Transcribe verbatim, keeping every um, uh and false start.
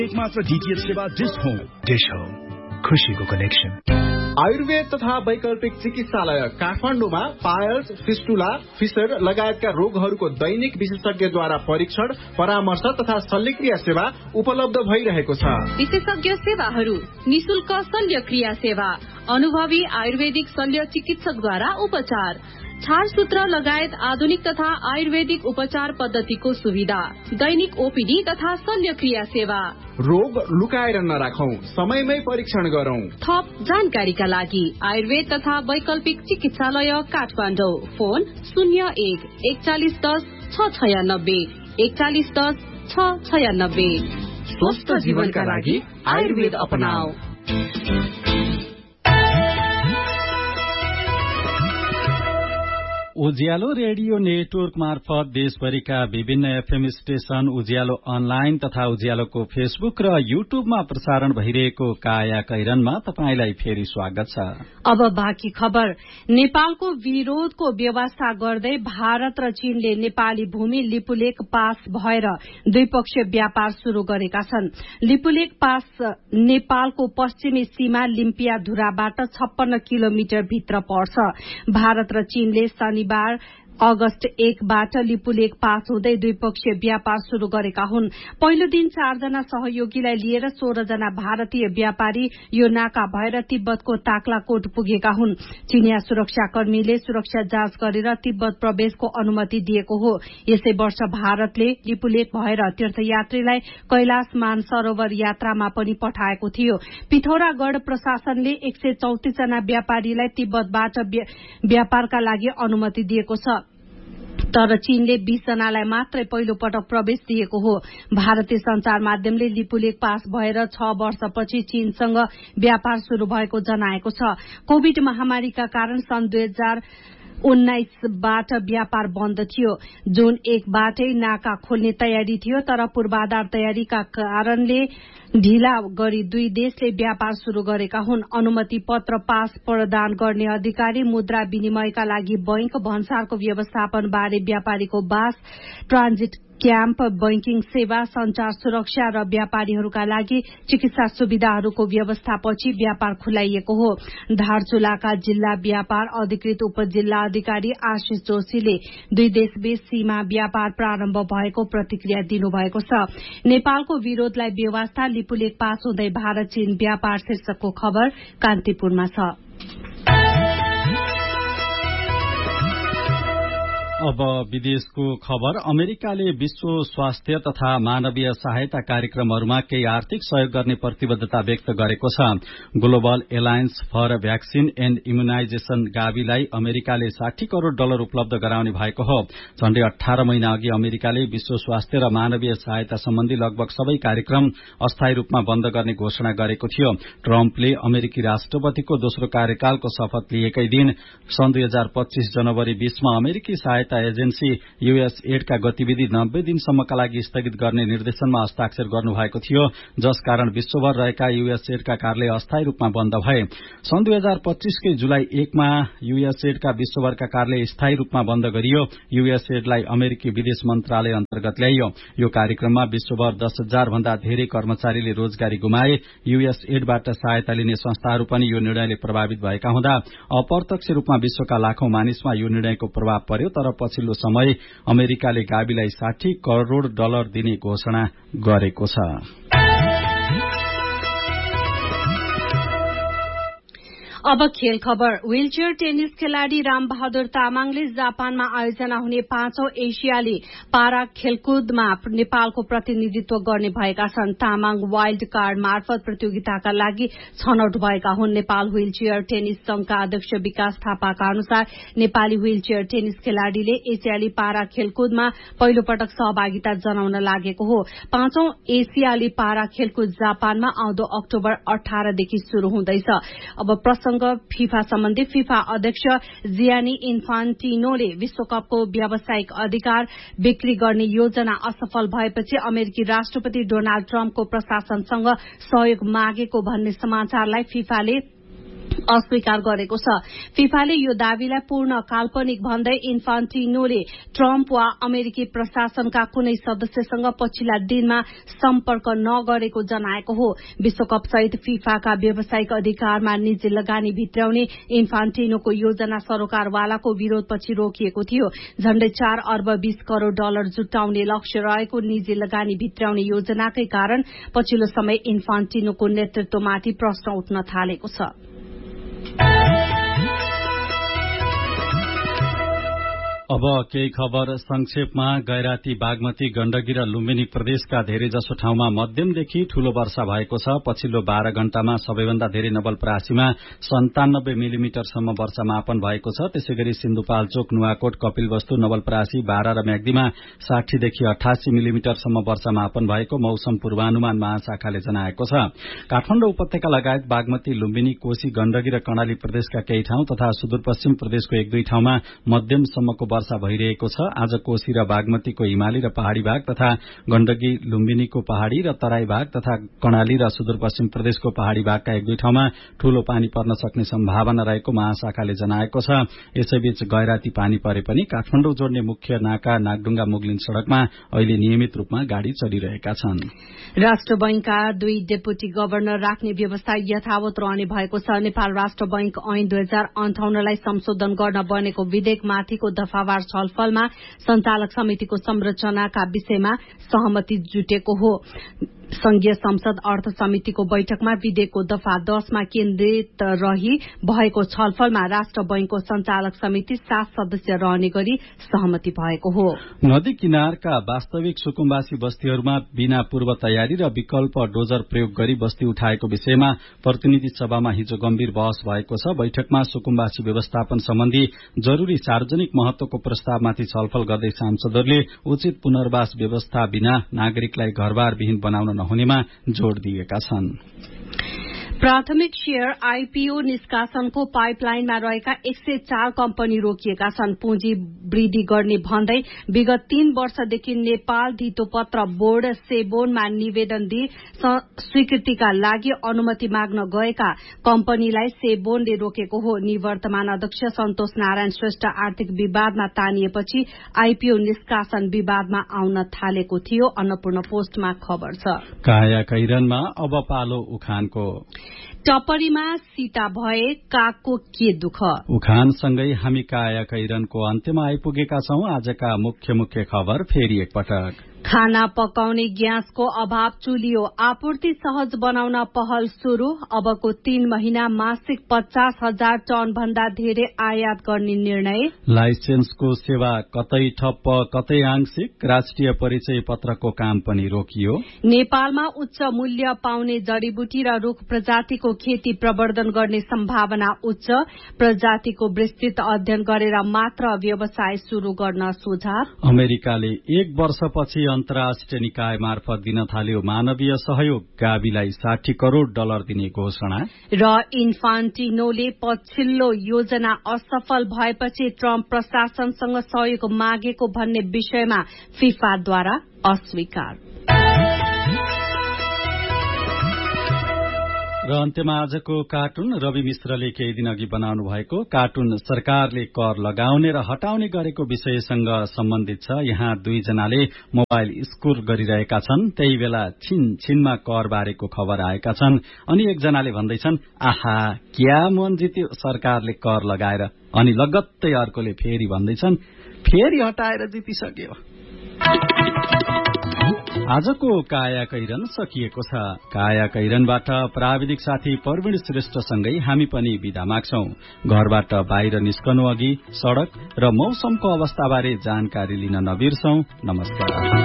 एक मात्र डीटीएच सेवा डिश होम। डिश होम, खुशीको कनेक्सन। आयुर्वेद तथा वैकल्पिक चिकित्सालय काठमाडौँमा पायल्स, फिस्टुला, फिसर लगायतका रोगहरूको दैनिक विशेषज्ञद्वारा परीक्षण, परामर्श तथा शल्यक्रिया सेवा उपलब्ध भइरहेको छ। विशेषज्ञ सेवाहरू, निशुल्क शल्यक्रिया सेवा, अनुभवी आयुर्वेदिक शल्य चिकित्सकद्वारा उपचार, छारसूत्र लगायत आधुनिक तथा आयुर्वेदिक उपचार पद्धतिको सुविधा, दैनिक ओपीडी तथा शल्यक्रिया सेवा। रोग लुकाएर नराखौं, समयमै परीक्षण गरौं। थप जानकारीका लागि आयुर्वेद तथा वैकल्पिक चिकित्सालय काठमाडौँ, फोन शून्य एक एकचालिस दस छ छयानब्बे एकचालिस दस छ छयानब्बे। स्वस्थ जीवनका लागि आयुर्वेद अपनाऊ। उज्यालो रेडियो नेटवर्क मार्फत देशभरिका विभिन्न एफएम स्टेशन, उज्यालो अनलाइन तथा उज्यालोको फेसबुक र युट्युबमा प्रसारण भइरहेको काया कैरनमा तपाईंलाई फेरि स्वागत छ। अब बाँकी खबर। नेपालको विरोधको व्यवस्था गर्दै भारत र चीनले नेपाली भूमि लिपुलेक पास भएर द्विपक्षीय व्यापार शुरू गरेका छन्। लिपुलेक पास नेपालको पश्चिमी सीमा लिम्पियाधुराबाट छप्पन्न किलोमिटर भित्र पर्छ। भारत र चीनले शनिबार अगस्त एकबाट लिपुलेक पास हुँदै द्विपक्षीय व्यापार शुरू गरेका हुन्। पहिलो दिन चारजना सहयोगीलाई लिएर सोह्र जना भारतीय व्यापारी यो नाका भएर तिब्बतको ताक्लाकोट पुगेका हुन्। चीनिया सुरक्षाकर्मीले सुरक्षा जाँच गरेर तिब्बत प्रवेशको अनुमति दिएको हो। यसै वर्ष भारतले लिपुलेक भएर तीर्थयात्रीलाई कैलाश मानसरोवर यात्रामा पनि पठाएको थियो। पिथौरागढ़ प्रशासनले एक सय चौतिस जना व्यापारीलाई तिब्बतबाट व्यापारका लागि अनुमति दिएको छ, तर चीनले बीस जनालाई मात्रै पहिलो पटक प्रवेश दिएको हो। भारतीय संचार माध्यमले लिपुलेक पास भएर छ वर्षपछि चीनसँग व्यापार शुरू भएको जनाएको छ। कोविड महामारीका कारण सन् दुई हजार उन्नाइसबाट व्यापार बन्द थियो। जुन एकबाटै नाका खोल्ने तयारी थियो, तर पूर्वाधार तयारीका कारणले ढिला गरी दुई देशले व्यापार शुरू गरेका हुन्। अनुमति पत्र पास प्रदान गर्ने अधिकारी, मुद्रा विनिमयका लागि बैंक, भन्सारको व्यवस्थापन बारे व्यापारीको बास, ट्रान्जिट क्याम्प, बैंकिङ सेवा, संचार सुरक्षा र व्यापारीहरूका लागि चिकित्सा सुविधाहरूको व्यवस्थापछि व्यापार खुलाइएको हो। धारचुलाका जिल्ला व्यापार अधिकृत उपजिल्ला अधिकारी आशिष जोशीले दुई देशबीच सीमा व्यापार प्रारम्भ भएको प्रतिक्रिया दिनुभएको छ। नेपालको विरोधलाई बेवास्ता, लिपुलेक पास हुँदै भारत चीन व्यापार शीर्षकको खबर कान्तिपुरमा छ। अब विदेशको खबर। अमेरिकाले विश्व स्वास्थ्य तथा मानवीय सहायता कार्यक्रमहरूमा केही आर्थिक सहयोग गर्ने प्रतिबद्धता व्यक्त गरेको छ। Global alliance for vaccine and immunisation गाविलाई अमेरिकाले साठी करोड़ डलर उपलब्ध गराउने भएको हो। झण्डै अठार महिना अघि अमेरिकाले विश्व स्वास्थ्य र मानवीय सहायता सम्बन्धी लगभग सबै कार्यक्रम अस्थायी रूपमा बन्द गर्ने घोषणा गरेको थियो। ट्रम्पले अमेरिकी राष्ट्रपतिको दोस्रो कार्यकालको शपथ लिएकै दिन सन् दुई हजार पच्चीस जनवरी बीसमा अमेरिकी सहायता एजेन्सी यूएसएड का गतिविधि नब्बे दिनसम्मका लागि स्थगित गर्ने निर्देशनमा हस्ताक्षर गर्नुभएको थियो, जसकारण विश्वभर रहेका यूएसएड का कार्यालय अस्थायी रूपमा बन्द भए। सन् दुई हजार पच्चीसकै जुलाई एकमा यूएसएड का विश्वभरका कार्यालय स्थायी रूपमा बन्द गरियो। यूएसएडलाई अमेरिकी विदेश मन्त्रालय अन्तर्गत ल्याइयो। यो कार्यक्रममा विश्वभर दस हजार भन्दा धेरै कर्मचारीले रोजगारी गुमाए। यूएसएडबाट सहायता लिने संस्थाहरू पनि यो निर्णयले प्रभावित भएका हुँदा अप्रत्यक्ष रूपमा विश्वका लाखौं मानिसमा यो निर्णयको प्रभाव पर्यो। तर पछिल्लो समय अमेरिकाले गाविलाई साठी करोड़ डलर दिने घोषणा गरेको छ। अब खेल खबर। व्हीलचेयर टेनिस खेलाड़ी रामबहादुर तामाङले जापानमा आयोजना हुने पाँचौं एसियाली पारा खेलकुदमा नेपालको प्रतिनिधित्व गर्ने भएका छन्। तामाङ वाइल्ड कार्ड मार्फत प्रतियोगिताका लागि छनौट भएका हुन्। नेपाल व्हीलचेयर टेनिस संघका अध्यक्ष विकास थापाका अनुसार नेपाली व्हीलचेयर टेनिस खेलाड़ीले एसियाली पारा खेलकुदमा पहिलो पटक सहभागिता जनाउन लागेको हो। पाँचौं एसियाली पारा खेलकुद जापानमा आउँदो अक्टोबर अठारदेखि शुरू हुँदैछ। अब प्रसंग फिफा सम्बन्धी फिफा अध्यक्ष जियानी इन्फान्टिनोले विश्वकपको व्यावसायिक अधिकार बिक्री गर्ने योजना असफल भएपछि अमेरिकी राष्ट्रपति डोनाल्ड ट्रम्पको प्रशासनसँग सहयोग मागेको भन्ने समाचारलाई फिफाले अस्वीकार गरेको छ। फिफाले यो दावीलाई पूर्ण काल्पनिक भन्दै इन्फान्टिनोले ट्रम्प वा अमेरिकी प्रशासनका कुनै सदस्यसँग पछिल्ला दिनमा सम्पर्क नगरेको जनाएको हो। विश्वकप सहित फिफाका व्यावसायिक अधिकारमा निजी लगानी भित्राउने इन्फान्टिनोको योजना सरोकारवालाको विरोधपछि रोकिएको थियो। झण्डै चार अर्ब बीस करोड़ डलर जुटाउने लक्ष्य रहेको निजी लगानी भित्राउने योजनाकै कारण पछिल्लो समय इन्फान्टिनोको नेतृत्वमाथि प्रश्न उठ्न थालेको छ। अब केही खबर संक्षेपमा। गैराती, बागमती, गण्डकी र लुम्बिनी प्रदेशका धेरैजसो ठाउँमा मध्यमदेखि ठूलो वर्षा भएको छ। पछिल्लो बाह्र घण्टामा सबैभन्दा धेरै नवलपरासीमा सन्तानब्बे मिलिमिटरसम्म वर्षा मापन भएको छ। त्यसै गरी सिन्धुपाल्चोक, नुवाकोट, कपिलवस्तु, नवलपरासी, बारा र म्याग्दीमा साठीदेखि अठासी मिलिमिटरसम्म वर्षा मापन भएको मौसम पूर्वानुमान महाशाखाले जनाएको छ। काठमाडौँ उपत्यका लगायत बागमती, लुम्बिनी, कोशी, गण्डकी र कर्णाली प्रदेशका केही ठाउँ तथा सुदूरपश्चिम प्रदेशको एक दुई ठाउँमा मध्यमसम्मको वर्षा भइरहेको छ। आज कोशी र बागमतीको हिमाली र पहाड़ी भाग तथा गण्डकी, लुम्बिनीको पहाड़ी र तराई भाग तथा कर्णाली र सुदूरपश्चिम प्रदेशको पहाड़ी भागका एक दुई ठाउँमा ठूलो पानी पर्न सक्ने सम्भावना रहेको महाशाखाले जनाएको छ। यसैबीच गैराती पानी परे पनि काठमाडौँ जोड्ने मुख्य नाका नागढुङ्गा मुगलिन सड़कमा अहिले नियमित रूपमा गाड़ी चलिरहेका छन्। राष्ट्र बैंकका दुई डेपुटी गभर्नर राख्ने व्यवस्था यथावत रहने भएको छ। नेपाल राष्ट्र बैंक ऐन दुई हजार अन्ठाउन्नलाई संशोधन गर्न बनेको विधेयकमाथिको दफावार छलफलमा संचालक समितिको संरचनाका विषयमा सहमति जुटेको हो। संघीय संसद अर्थ समितिको बैठकमा विधेयकको दफा दशमा केन्द्रित रही भएको छलफलमा राष्ट्र बैंकको संचालक समिति सात सदस्य रहने गरी सहमति भएको हो। नदी किनारका वास्तविक सुकुम्बासी बस्तीहरूमा बिना पूर्व तयारी र विकल्प डोजर प्रयोग गरी बस्ती उठाएको विषयमा प्रतिनिधि सभामा हिजो गम्भीर बहस भएको छ। बैठकमा सुकुम्बासी व्यवस्थापन सम्बन्धी जरूरी सार्वजनिक महत्वको प्रस्तावमाथि छलफल गर्दै सांसदहरूले उचित पुनर्वास व्यवस्था बिना नागरिकलाई घरबार विहीन बनाउन नहुनेमा जोड़ दिएका छन्। प्राथमिक शेयर आईपीओ निष्कासनको पाइपलाइनमा रहेका एक सय चार कम्पनी रोकिएका छन्। पुँजी वृद्धि गर्ने भन्दै विगत तीन वर्षदेखि नेपाल धितोपत्र बोर्ड सेबोनमा निवेदन दिई स्वीकृतिका लागि अनुमति माग्न गएका कम्पनीलाई सेबोनले रोकेको हो। निवर्तमान अध्यक्ष सन्तोष नारायण श्रेष्ठ आर्थिक विवादमा तानिएपछि आईपीओ निष्कासन विवादमा आउन थालेको थियो। अन्नपूर्ण पोस्टमा खबर छ। काया कैरनमा अब पालो उखानको। टपरीमा सीता भए कागको के दुःख। उखानसँगै हामी काया कैरनको अन्त्यमा आइपुगेका छौं। आजका मुख्य मुख्य खबर फेरि एकपटक। खाना पकाउने ग्यासको अभाव चुलियो, आपूर्ति सहज बनाउन पहल शुरू। अबको तीन महिना मासिक पचास हजार टन भन्दा धेरै आयात गर्ने निर्णय। लाइसेन्सको सेवा कतै ठप्प कतै आंशिक, राष्ट्रिय परिचय पत्रको काम पनि रोकियो। नेपालमा उच्च मूल्य पाउने जड़ीबुटी र रूख प्रजातिको खेती प्रवर्धन गर्ने सम्भावना उच्च। प्रजातिको विस्तृत अध्ययन गरेर मात्र व्यवसाय शुरू गर्न सुझाव। अमेरिकाले एक वर्षपछि अन्तर्राष्ट्रिय निकाय मार्फत दिन थाल्यो मानवीय सहयोग, गाविलाई साठी करोड़ डलर दिने घोषणा। र इन्फान्टिनोले पछिल्लो योजना असफल भएपछि ट्रम्प प्रशासनसँग सहयोग मागेको भन्ने विषयमा फिफाद्वारा अस्वीकार। र अन्त्यमा आजको कार्टुन। रवि मिश्रले केही दिन अघि बनाउनु भएको कार्टुन सरकारले कर लगाउने र हटाउने गरेको विषयसँग सम्बन्धित छ। यहाँ दुईजनाले मोबाइल स्कोर गरिरहेका छन्। त्यही बेला छिन छिनमा कर बारेको खबर आएका छन्। अनि एकजनाले भन्दैछन्, आहा क्या मन जित्यो सरकारले कर लगाएर। अनि लगत्तै अर्कोले फेरि भन्दैछन्, फेरि हटाएर जितिसक्यो। आजको काया कैरन सकिएको छ। काया कैरनबाट प्राविधिक साथी प्रवीण श्रेष्ठसँगै हामी पनि बिदा माग्छौं। घरबाट बाहिर निस्कनु अघि सड़क र मौसमको अवस्थाबारे जानकारी लिन नबिर्सौं। नमस्कार।